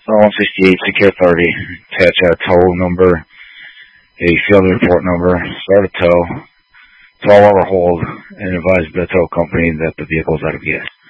So 168, secure 30, attach a tow number, a field report number, start a tow, tow over hold, and advise the tow company that the vehicle is out of gas.